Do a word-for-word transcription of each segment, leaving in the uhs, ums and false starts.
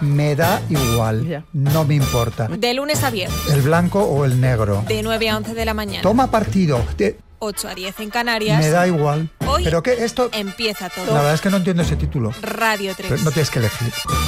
Me da igual, Ya. no me importa. De lunes a viernes, El blanco o el negro. de nueve a once de la mañana. Toma partido. De- ocho a diez en Canarias. Me da igual. Hoy ¿Pero qué? Esto... empieza todo. La verdad es que no entiendo ese título. Radio tres. Pero no tienes que elegir.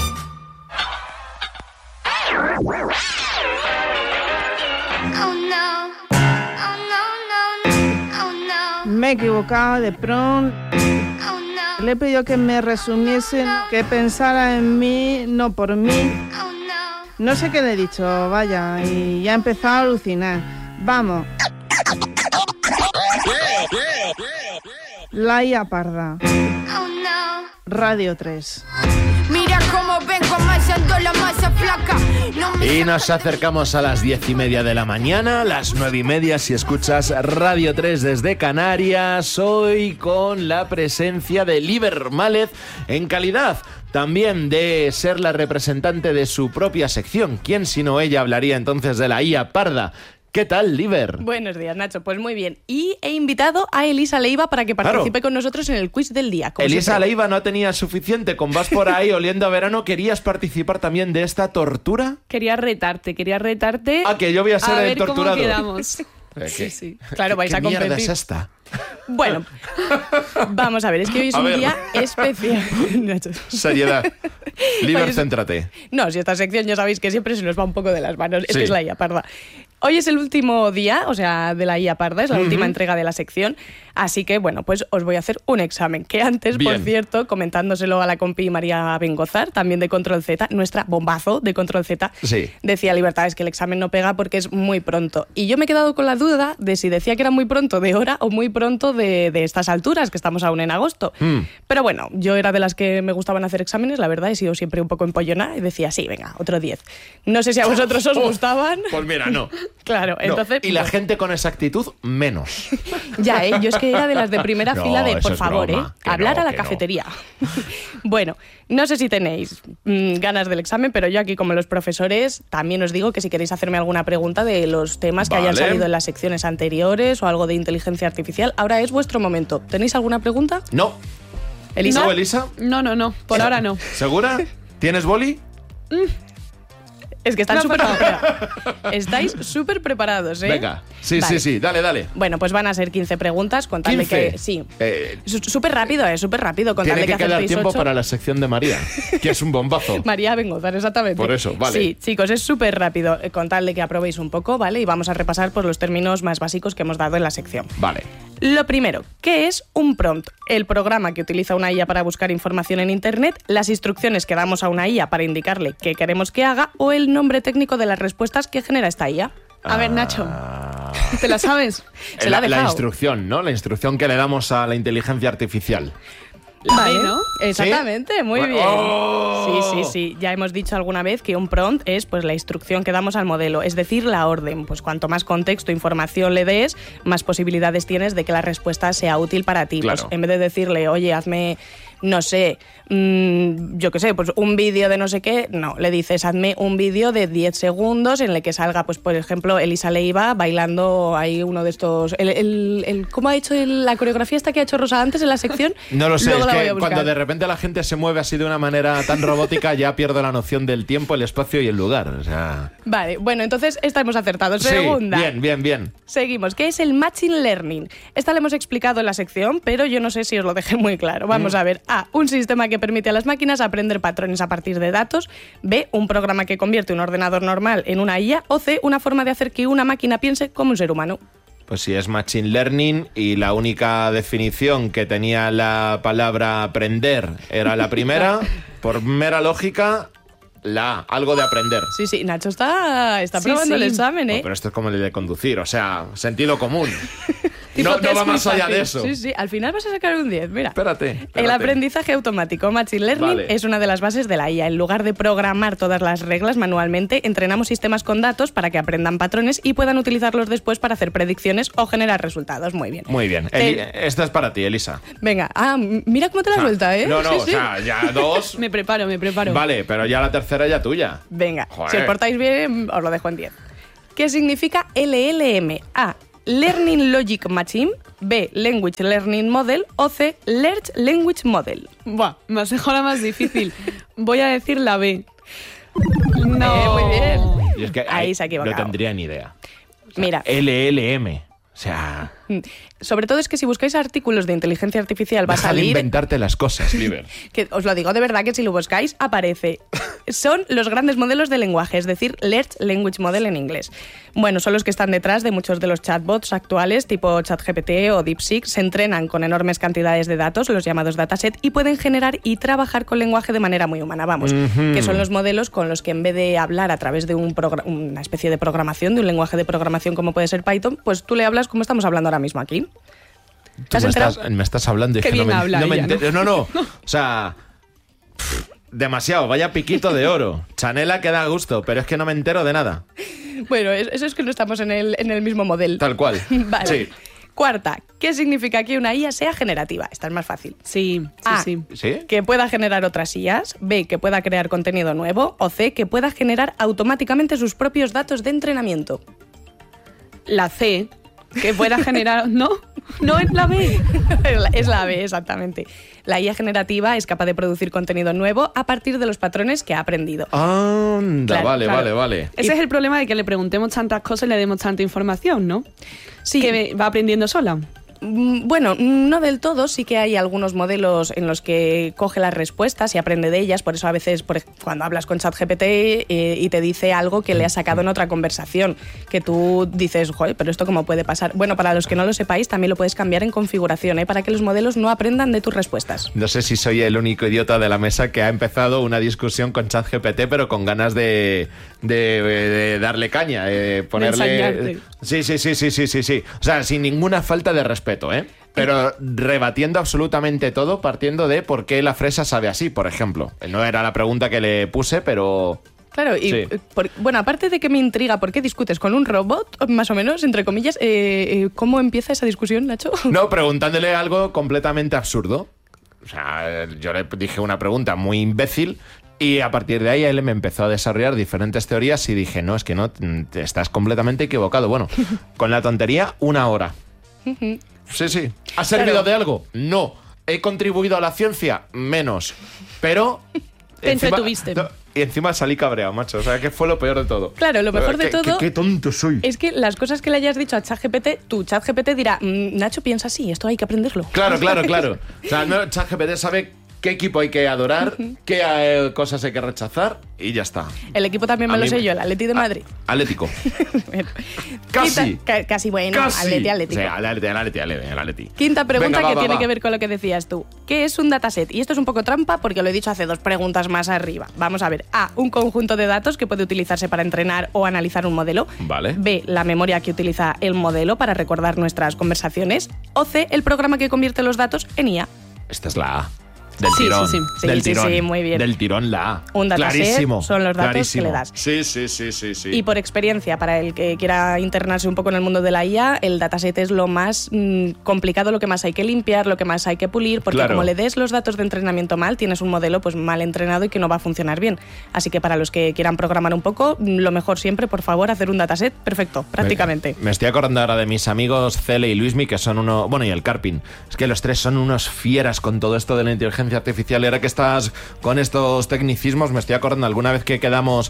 Me he equivocado de pronto. Le he pedido que me resumiesen, que pensara en mí, no por mí. No sé qué le he dicho, vaya, y ya he empezado a alucinar. Vamos. La I A parda. Radio tres. Mira cómo vengo amasando la masa flaca. No me Y nos acercamos a las diez y media de la mañana, las nueve y media si escuchas Radio tres desde Canarias, hoy con la presencia de Liber Mález en calidad también de ser la representante de su propia sección. ¿Quién sino ella hablaría entonces de la I A parda? ¿Qué tal, Liber? Buenos días, Nacho. Pues muy bien. Y he invitado a Elisa Leiva para que participe Claro. con nosotros en el quiz del día. como Elisa siempre. Leiva no tenía suficiente con vas por ahí oliendo a verano. ¿Querías participar también de esta tortura? Quería retarte, quería retarte. Ah, que yo voy a ser A el ver cómo torturado. quedamos. Eh, Sí, ¿qué- sí. Claro, vais ¿Qué a mierda competir. es esta? Bueno, vamos a ver, es que hoy es A un ver. día especial. Nacho. Seriedad. Liber, Hoy es- céntrate. No, si esta sección ya sabéis que siempre se nos va un poco de las manos. Es Sí. que es la I A parda. Hoy es el último día, o sea, de la I A parda, es la Ujú. última entrega de la sección. Así que, bueno, pues os voy a hacer un examen. Que antes, Bien. por cierto, comentándoselo a la compi María Bengozar, también de Control Z, nuestra bombazo de Control Z, Sí. decía Libertad, es que el examen no pega porque es muy pronto. Y yo me he quedado con la duda de si decía que era muy pronto de hora o muy pronto de, de estas alturas, que estamos aún en agosto. Mm. Pero bueno, yo era de las que me gustaban hacer exámenes, la verdad, he sido siempre un poco empollona y decía, sí, venga, otro diez. No sé si a vosotros os gustaban. Pues mira, no. Claro, No. entonces... Y la pues, gente con esa actitud, menos. ya, ¿eh? Yo es que era de las de primera No, fila de, eso por es favor, broma, ¿eh? que Hablar no, a la que no. cafetería. Bueno, no sé si tenéis mm, ganas del examen, pero yo aquí, como los profesores, también os digo que si queréis hacerme alguna pregunta de los temas que hayan Vale. salido en las secciones anteriores o algo de inteligencia artificial, ahora es vuestro momento. ¿Tenéis alguna pregunta? No. Elisa. ¿No, Elisa? No, no, no. Por ahora no. ¿Segura? ¿Tienes boli? Es que están No, súper por favor. preparados. Estáis súper preparados, ¿eh? Venga. Sí, Vale. sí, sí. Dale, dale. Bueno, pues van a ser quince preguntas, con tal de quince. que... Sí. Eh, Sú- Súper rápido, ¿eh? Súper rápido, con tal tiene de que que quedar acertéis tiempo ocho. para la sección de María, que es un bombazo. María Bengozar, exactamente. Por eso, vale. Sí, chicos, es súper rápido, eh, con tal de que aprobéis un poco, ¿vale? Y vamos a repasar por los términos más básicos que hemos dado en la sección. Vale. Lo primero, ¿qué es un prompt? El programa que utiliza una I A para buscar información en Internet, las instrucciones que damos a una I A para indicarle qué queremos que haga o el nombre técnico de las respuestas que genera esta I A. A ver, Nacho, Ah. ¿te la sabes? Se la ha la, la dejado. instrucción, ¿no? La instrucción que le damos a la inteligencia artificial. La Vale, B, ¿no? exactamente, muy Bueno, bien. ¡oh! Sí, sí, sí. Ya hemos dicho alguna vez que un prompt es pues la instrucción que damos al modelo, es decir, la orden. Pues cuanto más contexto e información le des, más posibilidades tienes de que la respuesta sea útil para ti. Claro. Pues en vez de decirle, oye, hazme, no sé, mmm, yo qué sé, pues un vídeo de no sé qué, no, le dices, hazme un vídeo de diez segundos en el que salga, pues por ejemplo, Elisa Leiva bailando ahí uno de estos... El, el, el- ¿Cómo ha hecho el- la coreografía esta que ha hecho Rosa antes en la sección? No lo sé, Luego es la voy que a buscar. cuando de repente la gente se mueve así de una manera tan robótica, ya pierdo la noción del tiempo, el espacio y el lugar. O sea. Vale, bueno, entonces esta hemos acertado. Sí, Segunda. bien, bien, bien. Seguimos. ¿Qué es el Machine Learning? Esta la hemos explicado en la sección, pero yo no sé si os lo dejé muy claro. Vamos Mm. a ver. A. Un sistema que permite a las máquinas aprender patrones a partir de datos. B. Un programa que convierte un ordenador normal en una I A. O C. Una forma de hacer que una máquina piense como un ser humano. Pues si es Machine Learning y la única definición que tenía la palabra aprender era la primera, por mera lógica, la A, algo de aprender. Sí, sí, Nacho está, está Sí, probando sí. el examen, ¿eh? No, pero esto es como el de conducir, o sea, sentido común. Tipo no no test va muy más allá fácil. de eso. Sí, sí, al final vas a sacar un diez, mira. Espérate, El espérate. aprendizaje automático, Machine Learning, Vale. es una de las bases de la I A. En lugar de programar todas las reglas manualmente, entrenamos sistemas con datos para que aprendan patrones y puedan utilizarlos después para hacer predicciones o generar resultados. Muy bien. Muy bien. Te- Eli- esta es para ti, Elisa. Venga, ah, m- mira cómo te la Ah, suelta, ¿eh? No, no, Sí, o sí. sea, ya dos. Me preparo, me preparo. Vale, pero ya la tercera ya tuya. Venga, Joder. si os portáis bien, os lo dejo en diez. ¿Qué significa L L M? A. Learning Logic Machine. B. Language Learning Model. O C. Large Language Model. Buah, me has dejado la más difícil. Voy a decir la B. No. Eh, muy bien. Y es que Ahí ahí se ha equivocado. no tendría ni idea. Mira, L L M. O sea, sobre todo es que si buscáis artículos de inteligencia artificial va a deja de salir... inventarte las cosas, Liber. Que os lo digo de verdad que si lo buscáis aparece. Son los grandes modelos de lenguaje, es decir, Large Language Model en inglés. Bueno, son los que están detrás de muchos de los chatbots actuales, tipo ChatGPT o DeepSeek. Se entrenan con enormes cantidades de datos, los llamados dataset, y pueden generar y trabajar con lenguaje de manera muy humana, vamos. Ujú. Que son los modelos con los que en vez de hablar a través de un progr- una especie de programación, de un lenguaje de programación como puede ser Python, pues tú le hablas como estamos hablando ahora mismo aquí. Tú ¿Te has me, enterado? estás, me estás hablando y es Qué que no bien me, habla no me ella, ¿no? entero. No, no. O sea, pff, demasiado. Vaya piquito de oro. Chanela que da gusto, pero es que no me entero de nada. Bueno, es- eso es que no estamos en el, en el mismo modelo. Tal cual. Vale. Sí. Cuarta, ¿qué significa que una I A sea generativa? Esta es más fácil. Sí, sí, A, sí. ¿Sí? que pueda generar otras I As. B, que pueda crear contenido nuevo. O C, que pueda generar automáticamente sus propios datos de entrenamiento. La C, que pueda generar... ¿No? No es la B. Es la B, exactamente. La I A generativa es capaz de producir contenido nuevo a partir de los patrones que ha aprendido. Anda, Claro, vale, claro. vale, vale. Ese es el problema de que le preguntemos tantas cosas y le demos tanta información, ¿no? Sí. Que va aprendiendo sola. Mm, Bueno, no del todo, sí que hay algunos modelos en los que coge las respuestas y aprende de ellas, por eso a veces por, ej- cuando hablas con ChatGPT eh, y te dice algo que le ha sacado en otra conversación, que tú dices, joder, pero esto cómo puede pasar. Bueno, para los que no lo sepáis, también lo puedes cambiar en configuración, ¿eh? Para que los modelos no aprendan de tus respuestas. No sé si soy el único idiota de la mesa que ha empezado una discusión con ChatGPT, pero con ganas de, de, de darle caña, de ponerle... ensañarte. Sí, sí, sí, sí, sí, sí, sí. O sea, sin ninguna falta de respeto, ¿eh? Pero rebatiendo absolutamente todo, partiendo de por qué la fresa sabe así, por ejemplo. No era la pregunta que le puse, pero... Claro, y Sí. eh, por- bueno, aparte de que me intriga por qué discutes con un robot, más o menos, entre comillas, eh, eh, ¿cómo empieza esa discusión, Nacho? No, preguntándole algo completamente absurdo. O sea, yo le dije una pregunta muy imbécil y a partir de ahí él me empezó a desarrollar diferentes teorías y dije, no, es que no, te estás completamente equivocado. Bueno, con la tontería, una hora. Sí, sí. ¿Ha servido Claro. de algo? No. ¿He contribuido a la ciencia? Menos. Pero... Te encima- entretuviste. no, y encima salí cabreado, macho. O sea, que fue lo peor de todo. Claro, lo mejor de Qué- todo- Qué, qué tonto soy. Es que las cosas que le hayas dicho a ChatGPT, tu ChatGPT dirá, "Mm, Nacho piensa así, esto hay que aprenderlo. Claro, claro, claro. O sea, no, ChatGPT sabe qué equipo hay que adorar, qué eh, cosas hay que rechazar y ya está. El equipo también me A lo mí sé me- yo, el Atleti de Ah, Madrid. Atlético. Bueno. Casi. Quinta- ca- casi bueno, Casi. Atleti, Atlético. Sí, al Atleti, al Atleti, al Atleti, al Atleti. Quinta pregunta Venga, va, que va, tiene va. que ver con lo que decías tú. ¿Qué es un dataset? Y esto es un poco trampa porque lo he dicho hace dos preguntas más arriba. Vamos a ver. A, un conjunto de datos que puede utilizarse para entrenar o analizar un modelo. Vale. B, la memoria que utiliza el modelo para recordar nuestras conversaciones. O C, el programa que convierte los datos en I A. Esta es la A. Del Sí, tirón. sí, sí. Del Sí, sí, tirón. sí, muy bien. Del tirón la A. Un dataset Clarísimo. son los datos clarísimo. que le das. Sí, sí, sí, sí, sí. Y por experiencia, para el que quiera internarse un poco en el mundo de la I A, el dataset es lo más mm, complicado, lo que más hay que limpiar, lo que más hay que pulir, porque Claro. como le des los datos de entrenamiento mal, tienes un modelo pues mal entrenado y que no va a funcionar bien. Así que para los que quieran programar un poco, mm, lo mejor siempre, por favor, hacer un dataset perfecto, prácticamente. Me, me estoy acordando ahora de mis amigos Cele y Luismi, que son uno... Bueno, y el Carpin. Es que los tres son unos fieras con todo esto de la inteligencia artificial. Y ahora que estás con estos tecnicismos, me estoy acordando alguna vez que quedamos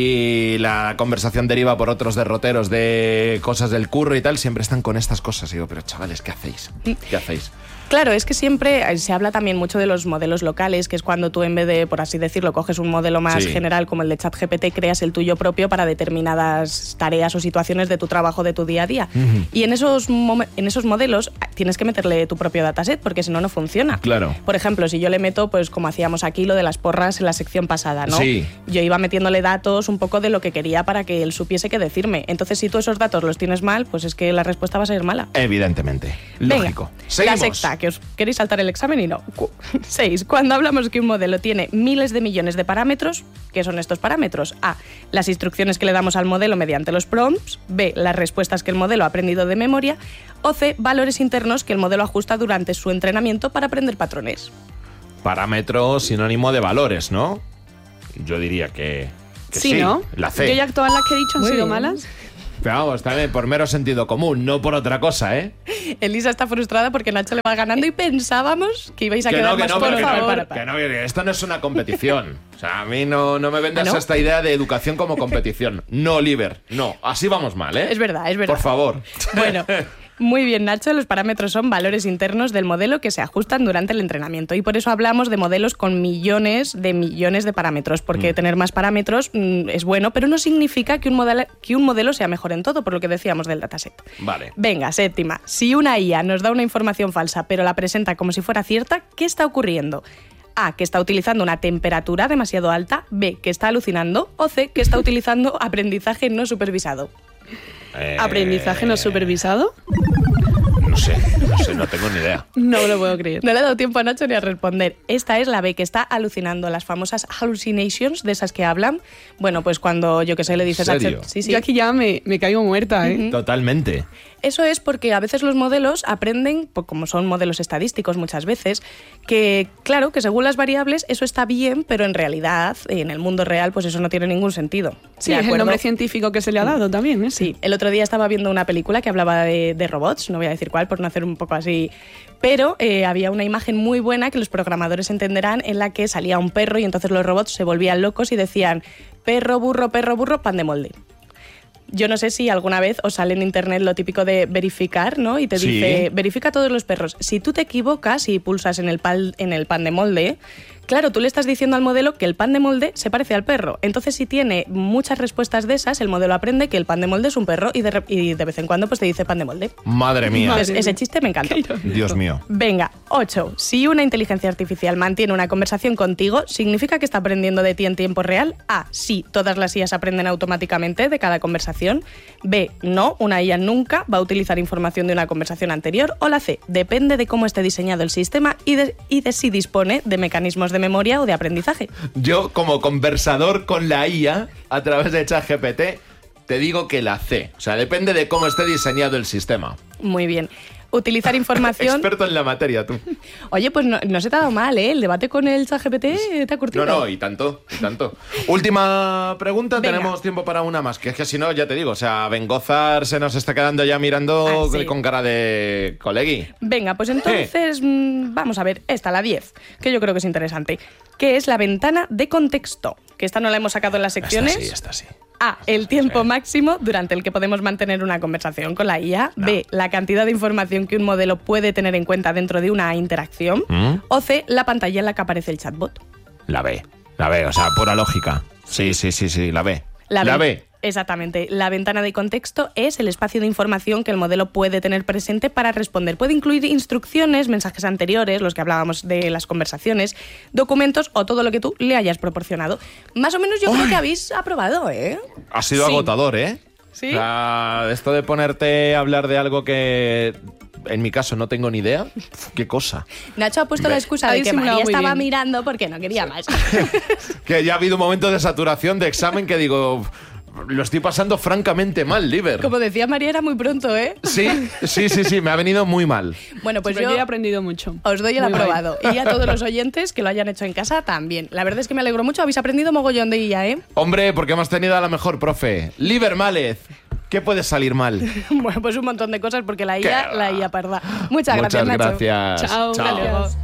y la conversación deriva por otros derroteros de cosas del curro y tal, siempre están con estas cosas. Y digo, pero chavales, ¿qué hacéis? ¿Qué hacéis? Claro, es que siempre eh, se habla también mucho de los modelos locales, que es cuando tú en vez de, por así decirlo, coges un modelo más Sí. general como el de ChatGPT, creas el tuyo propio para determinadas tareas o situaciones de tu trabajo, de tu día a día. Y en esos, mom- en esos modelos ah, tienes que meterle tu propio dataset, porque si no, no funciona. Claro. Por ejemplo, si yo le meto, pues como hacíamos aquí, lo de las porras en la sección pasada, ¿no? Sí. Yo iba metiéndole datos un poco de lo que quería para que él supiese qué decirme. Entonces, si tú esos datos los tienes mal, pues es que la respuesta va a ser mala. Evidentemente. Lógico. Venga, la Seguimos. sexta, que os queréis saltar el examen y no. Cu- Seis. Cuando hablamos que un modelo tiene miles de millones de parámetros, ¿qué son estos parámetros? A. Las instrucciones que le damos al modelo mediante los prompts. B. Las respuestas que el modelo ha aprendido de memoria. O C. Valores internos que el modelo ajusta durante su entrenamiento para aprender patrones. Parámetro sinónimo de valores, ¿no? Yo diría que, que sí, Sí, ¿no? La C. Yo ya todas las que he dicho han Muy sido bien. malas. Pero vamos, también por mero sentido común, no por otra cosa, ¿eh? Elisa está frustrada porque Nacho le va ganando y pensábamos que ibais a Que quedar no, que más no, por pero que favor. no, que no, que esto no es una competición. O sea, a mí no, no me vendas ¿Ah, no? esta idea de educación como competición. No, Oliver, no. Así vamos mal, ¿eh? Es verdad, es verdad. Por favor. Bueno, muy bien, Nacho. Los parámetros son valores internos del modelo que se ajustan durante el entrenamiento. Y por eso hablamos de modelos con millones de millones de parámetros. Porque Mm. tener más parámetros mm, es bueno, pero no significa que un, modelo, que un modelo sea mejor en todo, por lo que decíamos del dataset. Vale. Venga, séptima. Si una I A nos da una información falsa, pero la presenta como si fuera cierta, ¿qué está ocurriendo? A, que está utilizando una temperatura demasiado alta. B, que está alucinando. O C, que está utilizando aprendizaje no supervisado. Eh, ¿Aprendizaje no supervisado? No sé, no sé, no tengo ni idea. No me lo puedo creer. No le he dado tiempo a Nacho ni a responder. Esta es la B, que está alucinando, las famosas hallucinations, de esas que hablan. Bueno, pues cuando, yo que sé, le dices a ¿Serio? Chat- Sí, sí. Yo aquí ya me, me caigo muerta, ¿eh? Totalmente. Eso es porque a veces los modelos aprenden, pues como son modelos estadísticos muchas veces, que claro, que según las variables eso está bien, pero en realidad, en el mundo real, pues eso no tiene ningún sentido. Sí, ¿De es el acuerdo? nombre científico que se le ha dado también, ¿eh? Sí, el otro día estaba viendo una película que hablaba de, de robots, no voy a decir cuál por no hacer un poco así, pero eh, había una imagen muy buena que los programadores entenderán en la que salía un perro y entonces los robots se volvían locos y decían perro, burro, perro, burro, pan de molde. Yo no sé si alguna vez os sale en internet lo típico de verificar, ¿no? Y te Sí. dice, verifica todos los perros. Si tú te equivocas y pulsas en el, pal- en el pan de molde, claro, tú le estás diciendo al modelo que el pan de molde se parece al perro. Entonces, si tiene muchas respuestas de esas, el modelo aprende que el pan de molde es un perro y de, re- y de vez en cuando pues te dice pan de molde. Madre mía. Entonces, ese chiste me encanta. Dios mío. Venga, ocho. Si una inteligencia artificial mantiene una conversación contigo, ¿significa que está aprendiendo de ti en tiempo real? A, sí, todas las I As aprenden automáticamente de cada conversación. B, no, una I A nunca va a utilizar información de una conversación anterior. O la C, depende de cómo esté diseñado el sistema y de, y de si dispone de mecanismos de memoria o de aprendizaje. Yo, como conversador con la I A a través de ChatGPT, te digo que la C. O sea, depende de cómo esté diseñado el sistema. Muy bien. Utilizar información... Experto en la materia, tú. Oye, pues no, no se te ha dado mal, ¿eh? El debate con el ChatGPT te ha curtido. No, no, y tanto, y tanto. Última pregunta, Venga. tenemos tiempo para una más, que es que si no, ya te digo, o sea, Bengozar se nos está quedando ya mirando Ah, sí. con cara de colegui. Venga, pues entonces mm, vamos a ver, esta, la diez, que yo creo que es interesante, que es la ventana de contexto, que esta no la hemos sacado en las secciones. Esta sí, esta sí. A, el tiempo Sí. máximo durante el que podemos mantener una conversación con la I A. No. B, la cantidad de información que un modelo puede tener en cuenta dentro de una interacción. ¿Mm? O C, la pantalla en la que aparece el chatbot. La B, la B, o sea, pura lógica. Sí, sí, sí, sí, la B. La, ven- B. Exactamente. La ventana de contexto es el espacio de información que el modelo puede tener presente para responder. Puede incluir instrucciones, mensajes anteriores, los que hablábamos de las conversaciones, documentos o todo lo que tú le hayas proporcionado. Más o menos yo creo que habéis aprobado, ¿eh? Ha sido Sí. agotador, ¿eh? Sí. O sea, esto de ponerte a hablar de algo que en mi caso no tengo ni idea, qué cosa. Nacho ha puesto Ve. la excusa Ha de que disimulado María muy estaba bien. mirando porque no quería más. Que ya ha habido un momento de saturación de examen que digo, lo estoy pasando francamente mal, Liber. Como decía María, era muy pronto, ¿eh? Sí, sí, sí, sí, me ha venido muy mal. Bueno, pues Pero yo yo he aprendido mucho. os doy el Muy guay. aprobado. Y a todos los oyentes que lo hayan hecho en casa también. La verdad es que me alegro mucho. Habéis aprendido mogollón de I A, ¿eh? Hombre, porque hemos tenido a la mejor profe, Liber Mález. ¿Qué puede salir mal? Bueno, pues un montón de cosas porque la I A, Qué la I A parda. Muchas Muchas gracias, Nacho. gracias. Chao. Hasta luego.